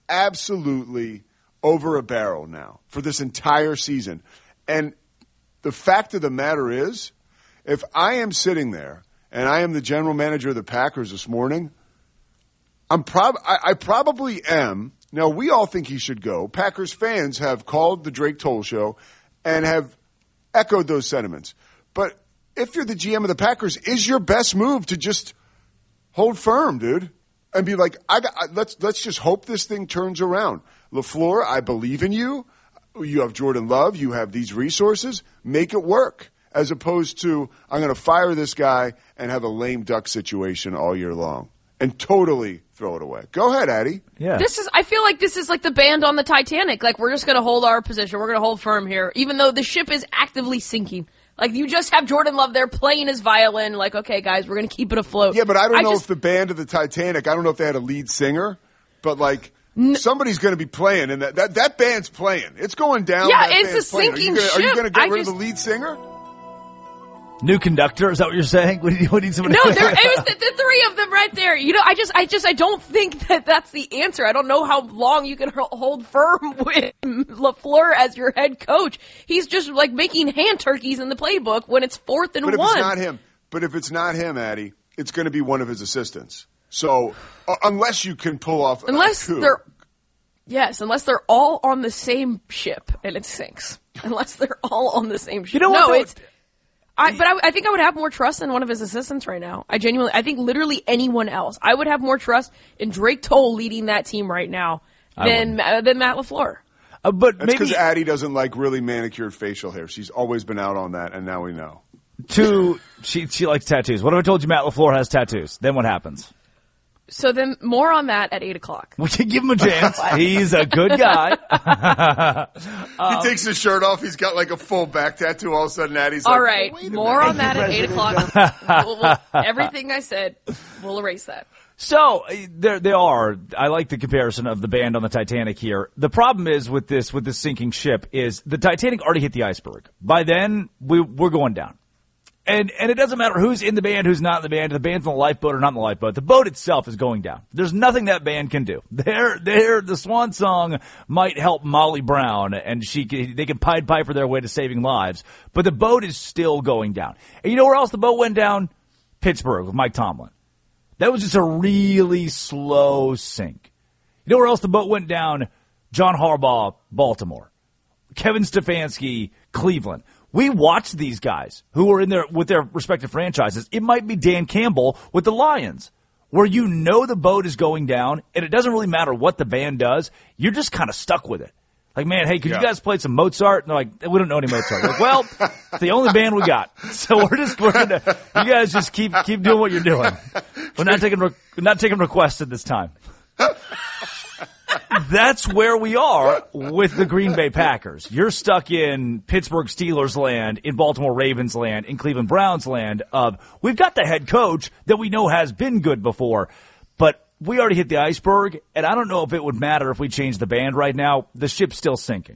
absolutely over a barrel now for this entire season. And the fact of the matter is, if I am sitting there and I am the general manager of the Packers this morning, I probably am. Now, we all think he should go. Packers fans have called the Drake Toll Show and have echoed those sentiments. But if you're the GM of the Packers, is your best move to just hold firm, dude, and be like, let's just hope this thing turns around. LaFleur, I believe in you. You have Jordan Love. You have these resources. Make it work, as opposed to I'm going to fire this guy and have a lame duck situation all year long and totally throw it away. Go ahead, Addie. Yeah. I feel like this is like the band on the Titanic. Like, we're just going to hold our position. We're going to hold firm here, even though the ship is actively sinking. Like, you just have Jordan Love there playing his violin. Like, okay, guys, we're going to keep it afloat. Yeah, but I don't know if the band of the Titanic, I don't know if they had a lead singer, but like, somebody's going to be playing, and that band's playing. It's going down. Yeah, it's a sinking ship. Are you going to get rid of the lead singer? New conductor? Is that what you're saying? What need somebody? No, it was the three of them right there. You know, I don't think that's the answer. I don't know how long you can hold firm with LaFleur as your head coach. He's just like making hand turkeys in the playbook when it's 4th and 1. But if it's not him, Addie, it's going to be one of his assistants. So unless you can pull off, unless they're all on the same ship and it sinks. Unless they're all on the same ship. You know what? I think I would have more trust in one of his assistants right now. I think literally anyone else. I would have more trust in Drake Toll leading that team right now than Matt LaFleur. But that's because Addie doesn't like really manicured facial hair. She's always been out on that, and now we know. She likes tattoos. What if I told you Matt LaFleur has tattoos? Then what happens? So then more on that at 8 o'clock. We can give him a chance. He's a good guy. He takes his shirt off. He's got like a full back tattoo. All of a sudden, Addie's all like, right, more on that at 8 o'clock. Everything I said, we'll erase that. So they are. I like the comparison of the band on the Titanic here. The problem is with this sinking ship is the Titanic already hit the iceberg. By then, we're going down. And it doesn't matter who's in the band, who's not in the band, if the band's on the lifeboat or not in the lifeboat. The boat itself is going down. There's nothing that band can do. The swan song might help Molly Brown, and they can Pied Piper their way to saving lives. But the boat is still going down. And you know where else the boat went down? Pittsburgh with Mike Tomlin. That was just a really slow sink. You know where else the boat went down? John Harbaugh, Baltimore. Kevin Stefanski, Cleveland. We watched these guys who were in there with their respective franchises. It might be Dan Campbell with the Lions, where you know the boat is going down, and it doesn't really matter what the band does. You're just kind of stuck with it. Like, man, hey, could you guys play some Mozart? And they're like, we don't know any Mozart. Like, well, it's the only band we got. So we're gonna, you guys just keep doing what you're doing. We're not taking requests at this time. That's where we are with the Green Bay Packers. You're stuck in Pittsburgh Steelers land, in Baltimore Ravens land, in Cleveland Browns land of, we've got the head coach that we know has been good before, but we already hit the iceberg, and I don't know if it would matter if we change the band right now. The ship's still sinking.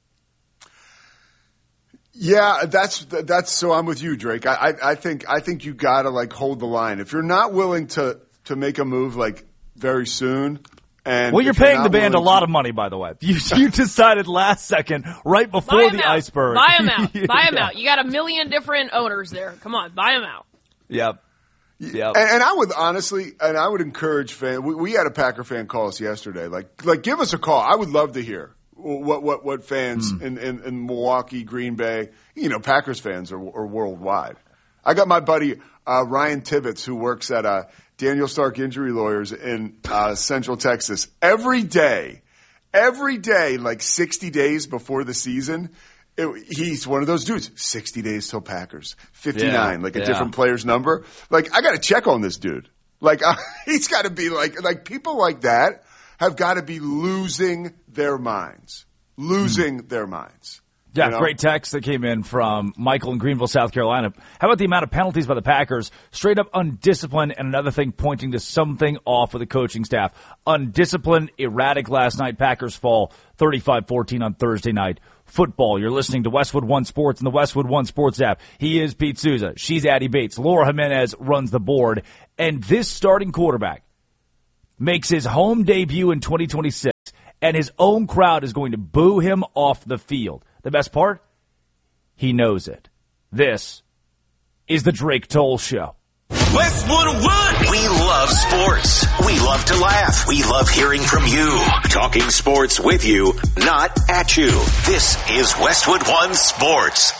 Yeah, that's so I'm with you, Drake. I think you gotta like hold the line. If you're not willing to make a move like very soon. And well, you're paying the band a lot of money, by the way. You decided last second, right before the iceberg. Buy them out. Buy them out. You got a million different owners there. Come on, buy them out. Yep. And I would honestly, I would encourage fans. We had a Packer fan call us yesterday. Like give us a call. I would love to hear what fans in Milwaukee, Green Bay, Packers fans are worldwide. I got my buddy Ryan Tibbetts, who works at Daniel Stark Injury Lawyers in Central Texas. Every day, like 60 days before the season, he's one of those dudes. 60 days till Packers. 59, a different player's number. Like, I got to check on this dude. Like, he's got to be like people like that have got to be losing their minds. Yeah, great text that came in from Michael in Greenville, South Carolina. How about the amount of penalties by the Packers? Straight up undisciplined, and another thing pointing to something off with the coaching staff. Undisciplined, erratic last night. Packers fall 35-14 on Thursday night football. You're listening to Westwood One Sports and the Westwood One Sports app. He is Pete Souza. She's Addie Bates. Laura Jimenez runs the board. And this starting quarterback makes his home debut in 2026 and his own crowd is going to boo him off the field. The best part? He knows it. This is the Drake Toll Show. Westwood One. We love sports. We love to laugh. We love hearing from you. Talking sports with you, not at you. This is Westwood One Sports.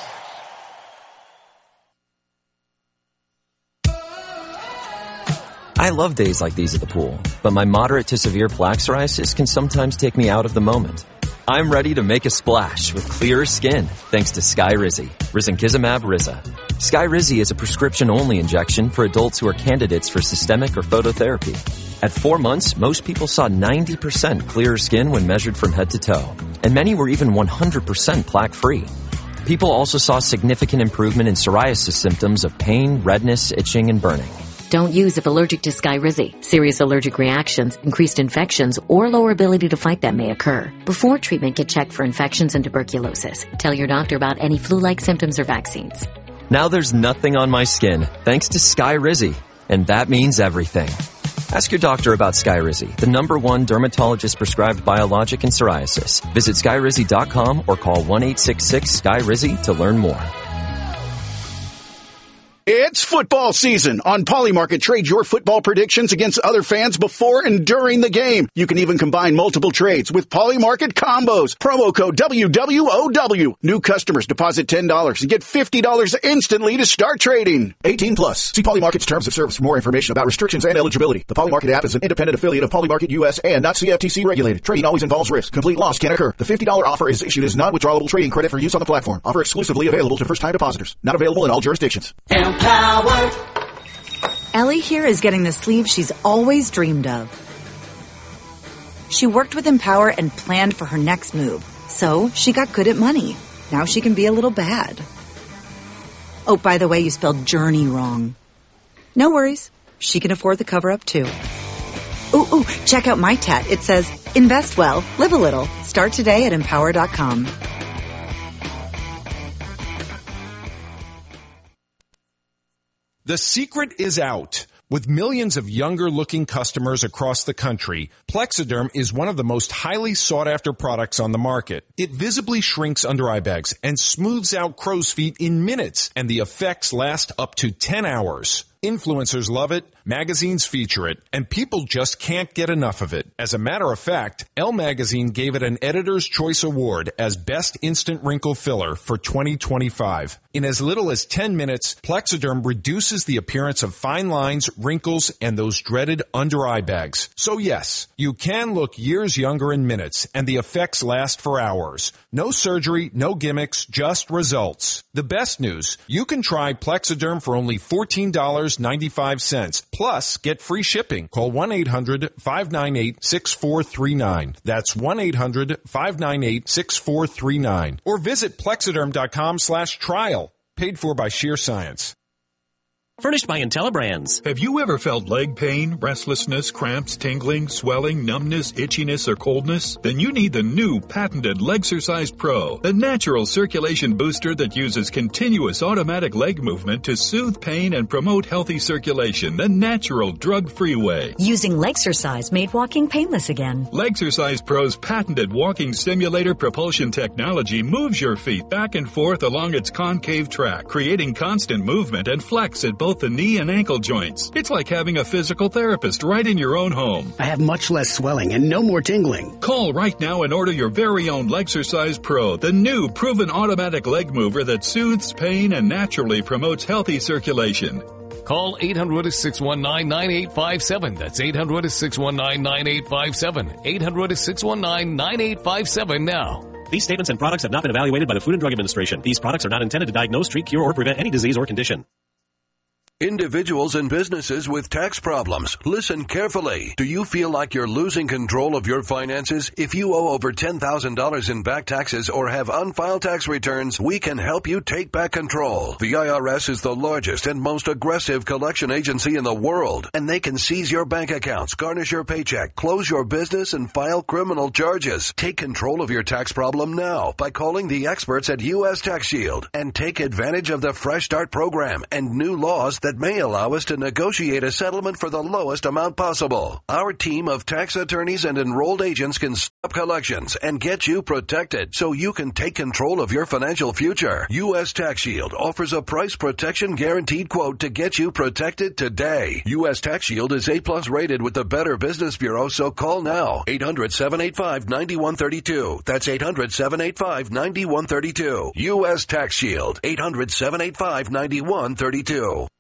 I love days like these at the pool, but my moderate to severe plaque psoriasis can sometimes take me out of the moment. I'm ready to make a splash with clearer skin thanks to Skyrizi, Risankizumab Riza. Skyrizi is a prescription-only injection for adults who are candidates for systemic or phototherapy. At 4 months, most people saw 90% clearer skin when measured from head to toe, and many were even 100% plaque-free. People also saw significant improvement in psoriasis symptoms of pain, redness, itching, and burning. Don't use if allergic to Skyrizi. Serious allergic reactions, increased infections, or lower ability to fight them may occur. Before treatment, get checked for infections and tuberculosis. Tell your doctor about any flu-like symptoms or vaccines. Now there's nothing on my skin thanks to Skyrizi, and that means everything. Ask your doctor about Skyrizi, the #1 dermatologist-prescribed biologic in psoriasis. Visit Skyrizi.com or call 1-866-SKYRIZI to learn more. It's football season. On Polymarket, trade your football predictions against other fans before and during the game. You can even combine multiple trades with Polymarket combos. Promo code WWOW. New customers deposit $10 and get $50 instantly to start trading. 18 plus. See Polymarket's terms of service for more information about restrictions and eligibility. The Polymarket app is an independent affiliate of Polymarket US and not CFTC regulated. Trading always involves risk. Complete loss can occur. The $50 offer is issued as non-withdrawable trading credit for use on the platform. Offer exclusively available to first-time depositors. Not available in all jurisdictions. Empowered. Ellie here is getting the sleeve she's always dreamed of. She worked with Empower and planned for her next move, so she got good at money. Now she can be a little bad. Oh, by the way, you spelled journey wrong. No worries. She can afford the cover-up, too. Ooh, check out my tat. It says, invest well, live a little. Start today at Empower.com. The secret is out. With millions of younger-looking customers across the country, Plexiderm is one of the most highly sought-after products on the market. It visibly shrinks under-eye bags and smooths out crow's feet in minutes, and the effects last up to 10 hours. Influencers love it, magazines feature it, and people just can't get enough of it. As a matter of fact, Elle Magazine gave it an Editor's Choice Award as Best Instant Wrinkle Filler for 2025. In as little as 10 minutes, Plexiderm reduces the appearance of fine lines, wrinkles, and those dreaded under-eye bags. So yes, you can look years younger in minutes, and the effects last for hours. No surgery, no gimmicks, just results. The best news, you can try Plexiderm for only $14.95. Plus, get free shipping. Call 1-800-598-6439. That's 1-800-598-6439. Or visit Plexiderm.com/trial. Paid for by Sheer Science. Furnished by IntelliBrands. Have you ever felt leg pain, restlessness, cramps, tingling, swelling, numbness, itchiness, or coldness? Then you need the new patented Legsercise Pro, the natural circulation booster that uses continuous automatic leg movement to soothe pain and promote healthy circulation the natural drug-free way. Using Legsercise made walking painless again. Legsercise Pro's patented walking simulator propulsion technology moves your feet back and forth along its concave track, creating constant movement and flex at both the knee and ankle joints. It's like having a physical therapist right in your own home. I have much less swelling and no more tingling. Call right now and order your very own Legsercise Pro, the new proven automatic leg mover that soothes pain and naturally promotes healthy circulation. Call 800-619-9857. That's 800-619-9857. 800-619-9857 now. These statements and products have not been evaluated by the Food and Drug Administration. These products are not intended to diagnose, treat, cure, or prevent any disease or condition. Individuals and businesses with tax problems, listen carefully. Do you feel like you're losing control of your finances? If you owe over $10,000 in back taxes or have unfiled tax returns, we can help you take back control. The IRS is the largest and most aggressive collection agency in the world, and they can seize your bank accounts, garnish your paycheck, close your business, and file criminal charges. Take control of your tax problem now by calling the experts at U.S. Tax Shield and take advantage of the Fresh Start program and new laws that that may allow us to negotiate a settlement for the lowest amount possible. Our team of tax attorneys and enrolled agents can stop collections and get you protected so you can take control of your financial future. U.S. Tax Shield offers a price protection guaranteed quote to get you protected today. U.S. Tax Shield is A+ rated with the Better Business Bureau, so call now. 800-785-9132. That's 800-785-9132. U.S. Tax Shield. 800-785-9132.